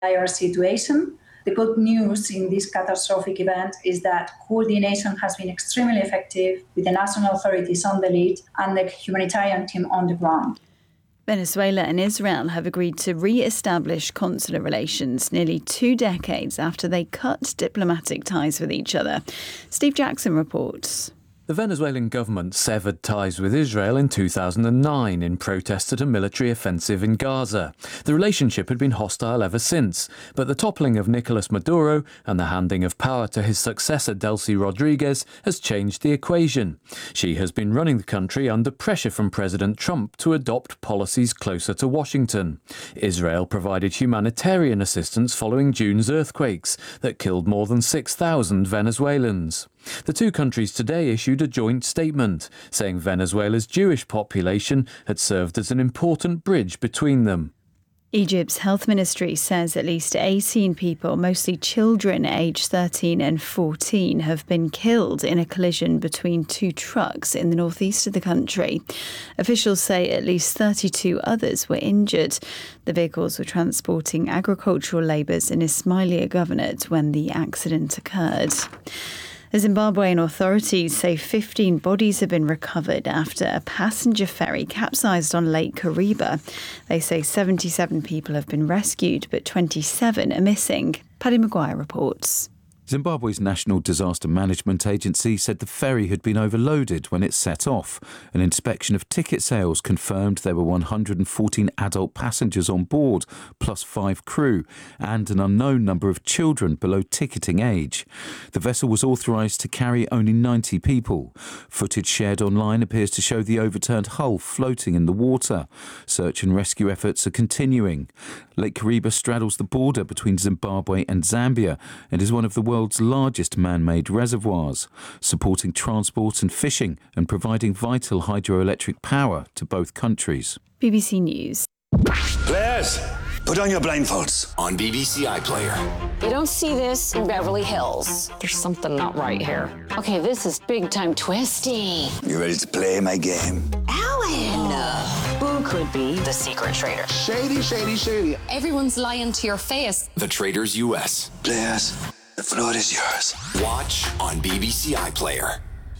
dire situation. The good news in this catastrophic event is that coordination has been extremely effective with the national authorities on the lead and the humanitarian team on the ground. Venezuela and Israel have agreed to re-establish consular relations nearly 2 decades after they cut diplomatic ties with each other. Steve Jackson reports. The Venezuelan government severed ties with Israel in 2009 in protest at a military offensive in Gaza. The relationship had been hostile ever since, but the toppling of Nicolas Maduro and the handing of power to his successor Delcy Rodriguez has changed the equation. She has been running the country under pressure from President Trump to adopt policies closer to Washington. Israel provided humanitarian assistance following June's earthquakes that killed more than 6,000 Venezuelans. The two countries today issued a joint statement saying Venezuela's Jewish population had served as an important bridge between them. Egypt's health ministry says at least 18 people, mostly children aged 13 and 14, have been killed in a collision between 2 trucks in the northeast of the country. Officials say at least 32 others were injured. The vehicles were transporting agricultural labourers in Ismailia Governorate when the accident occurred. The Zimbabwean authorities say 15 bodies have been recovered after a passenger ferry capsized on Lake Kariba. They say 77 people have been rescued, but 27 are missing. Paddy Maguire reports. Zimbabwe's National Disaster Management Agency said the ferry had been overloaded when it set off. An inspection of ticket sales confirmed there were 114 adult passengers on board, plus 5 crew, and an unknown number of children below ticketing age. The vessel was authorised to carry only 90 people. Footage shared online appears to show the overturned hull floating in the water. Search and rescue efforts are continuing. Lake Kariba straddles the border between Zimbabwe and Zambia and is one of the world's largest man-made reservoirs, supporting transport and fishing and providing vital hydroelectric power to both countries. BBC News. Players, put on your blindfolds. On BBC iPlayer. You don't see this in Beverly Hills. There's something not right here. Okay, this is big time twisty. You ready to play my game? Alan! Who could be the secret traitor? Shady, shady, shady. Everyone's lying to your face. The Traitors US. Players, the floor is yours. Watch on BBC iPlayer.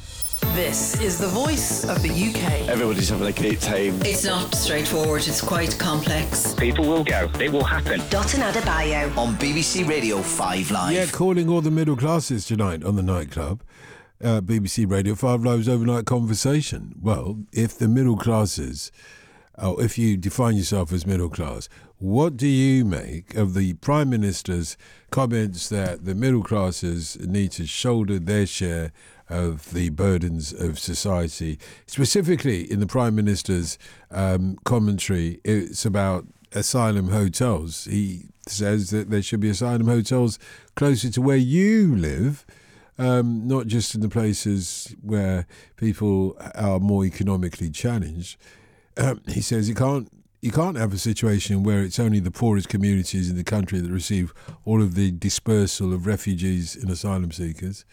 This is the voice of the UK. Everybody's having a great time. It's not straightforward, it's quite complex. People will go, they will happen. Dotun Adebayo. On BBC Radio 5 Live. Yeah, calling all the middle classes tonight on the nightclub. BBC Radio 5 Live's overnight conversation. Well, if the middle classes, or if you define yourself as middle class, what do you make of the Prime Minister's comments that the middle classes need to shoulder their share of the burdens of society? Specifically in the Prime Minister's commentary, it's about asylum hotels. He says that there should be asylum hotels closer to where you live, not just in the places where people are more economically challenged. He says you can't have a situation where it's only the poorest communities in the country that receive all of the dispersal of refugees and asylum seekers.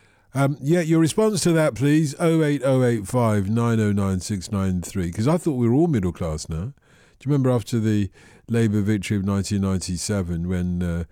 Your response to that, please, 08085 909 693, because I thought we were all middle class now. Do you remember after the Labour victory of 1997 when,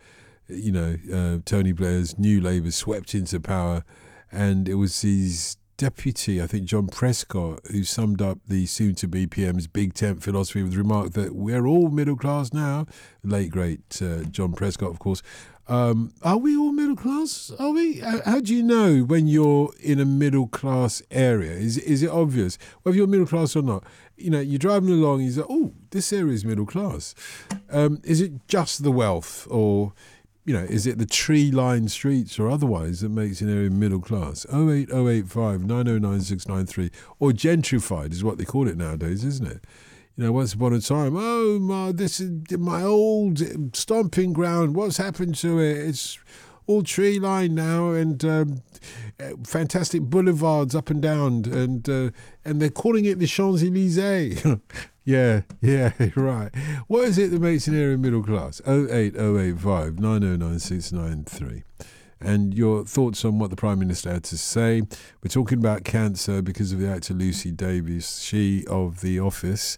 Tony Blair's New Labour swept into power, and it was his deputy, I think John Prescott, who summed up the soon-to-be PM's Big Tent philosophy with the remark that we're all middle class now. The late, great John Prescott, of course. Are we all middle class? Are we? How do you know when you're in a middle class area? Is it obvious whether you're middle class or not? You know, you're driving along and you say, oh, this area is middle class. Is it just the wealth, or is it the tree-lined streets or otherwise that makes an area middle class? 08085 909 693, or gentrified is what they call it nowadays, isn't it? Once upon a time, this is my old stomping ground. What's happened to it? It's all tree-lined now, and fantastic boulevards up and down, and they're calling it the Champs-Élysées. Yeah, right. What is it that makes an area middle class? 08085 909 693. And your thoughts on what the Prime Minister had to say. We're talking about cancer because of the actor Lucy Davies. She of The Office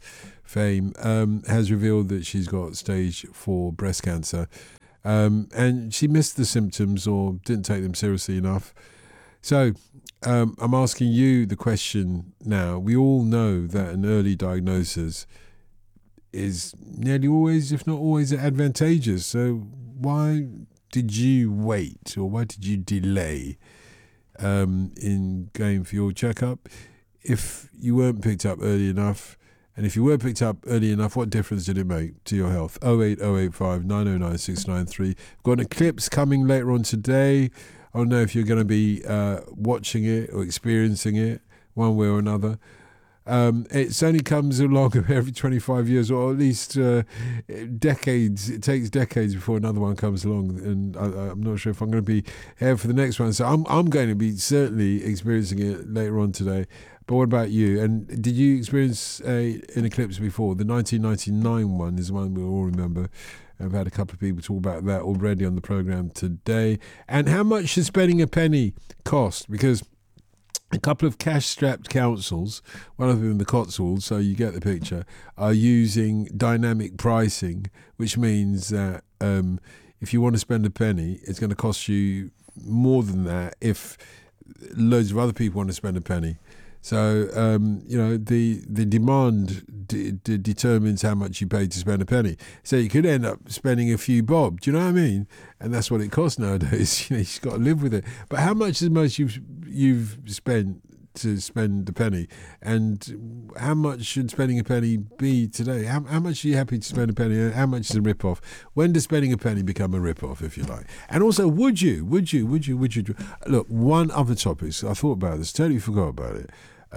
fame, has revealed that she's got stage 4 breast cancer. And she missed the symptoms or didn't take them seriously enough. So I'm asking you the question now. We all know that an early diagnosis is nearly always, if not always, advantageous. So why did you wait, or why did you delay in going for your checkup? If you weren't picked up early enough, and if you were picked up early enough, what difference did it make to your health? 08085 909 693. We've got an eclipse coming later on today. I don't know if you're going to be watching it or experiencing it one way or another. It only comes along every 25 years, or at least decades. It takes decades before another one comes along, and I'm not sure if I'm going to be here for the next one. So I'm going to be certainly experiencing it later on today. But what about you? And did you experience an eclipse before? The 1999 one is the one we all remember. I've had a couple of people talk about that already on the programme today. And how much should spending a penny cost? Because a couple of cash-strapped councils, one of them in the Cotswolds, so you get the picture, are using dynamic pricing, which means that if you want to spend a penny, it's going to cost you more than that if loads of other people want to spend a penny. So, the demand determines how much you pay to spend a penny. So you could end up spending a few bob. Do you know what I mean? And that's what it costs nowadays. You've got to live with it. But how much is most you've spent to spend the penny? And how much should spending a penny be today? How much are you happy to spend a penny? And how much is a rip-off? When does spending a penny become a rip-off, if you like? And also, would you? Look, one other topic. So I thought about this, totally forgot about it.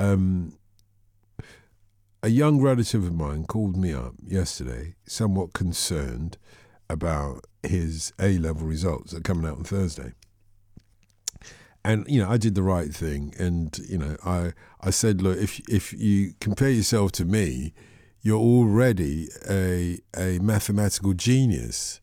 A young relative of mine called me up yesterday, somewhat concerned about his A-level results that are coming out on Thursday. And, I did the right thing. And, I said, look, if you compare yourself to me, you're already a mathematical genius.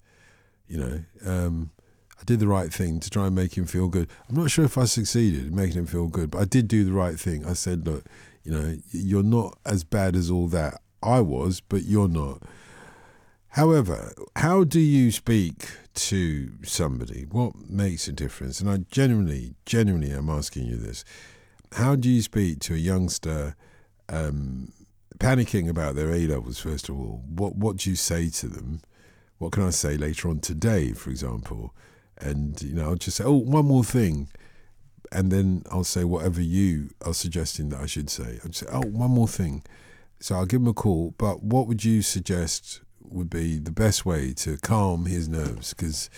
I did the right thing to try and make him feel good. I'm not sure if I succeeded in making him feel good, but I did do the right thing. I said, look, you're not as bad as all that. I was, but you're not. However, how do you speak to somebody? What makes a difference? And I genuinely am asking you this. How do you speak to a youngster panicking about their A-levels, first of all? What do you say to them? What can I say later on today, for example? And, I'll just say, one more thing. And then I'll say whatever you are suggesting that I should say. I'd say, one more thing. So I'll give him a call. But what would you suggest would be the best way to calm his nerves? Because,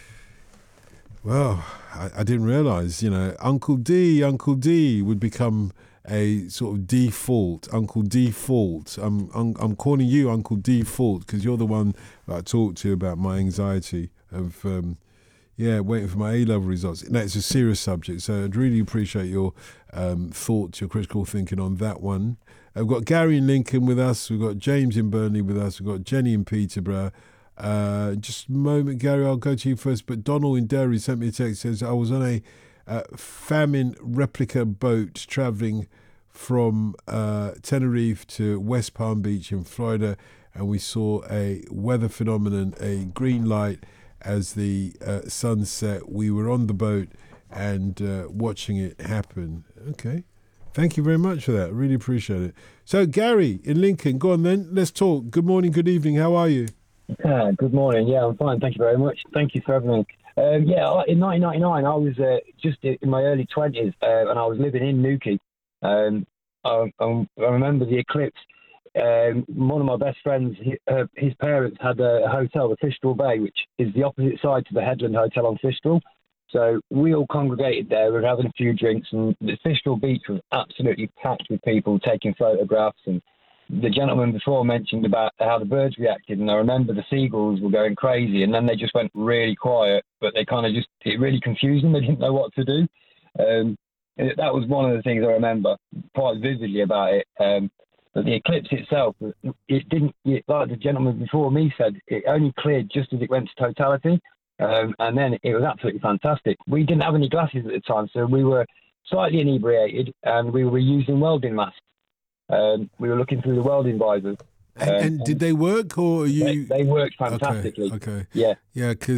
well, I didn't realise, Uncle D would become a sort of default, Uncle Default. I'm calling you Uncle Default because you're the one that I talked to about my anxiety of, waiting for my A-level results. And that's a serious subject, so I'd really appreciate your thoughts, your critical thinking on that one. We've got Gary in Lincoln with us. We've got James in Burnley with us. We've got Jenny in Peterborough. Just a moment, Gary, I'll go to you first. But Donald in Derry sent me a text. Says, I was on a famine replica boat travelling from Tenerife to West Palm Beach in Florida, and we saw a weather phenomenon, a green light as the sun set. We were on the boat and watching it happen. Okay. Thank you very much for that. I really appreciate it. So, Gary in Lincoln, go on then. Let's talk. Good morning, good evening. How are you? Good morning. Yeah, I'm fine. Thank you very much. Thank you for everything. In 1999, I was just in my early 20s, and I was living in Newquay. I remember the eclipse. One of my best friends, his parents had a hotel, the Fistral Bay, which is the opposite side to the Headland Hotel on Fistral. So we all congregated there. We were having a few drinks, and the Fistral Beach was absolutely packed with people taking photographs. And the gentleman before mentioned about how the birds reacted, and I remember the seagulls were going crazy, and then they just went really quiet, but they kind of it really confused them. They didn't know what to do. That was one of the things I remember quite vividly about it. But the eclipse itself, it didn't, like the gentleman before me said, it only cleared just as it went to totality. And then it was absolutely fantastic. We didn't have any glasses at the time, so we were slightly inebriated, and we were using welding masks. We were looking through the welding visors. And did they work, or are you? They worked fantastically. Okay. Yeah. Yeah, because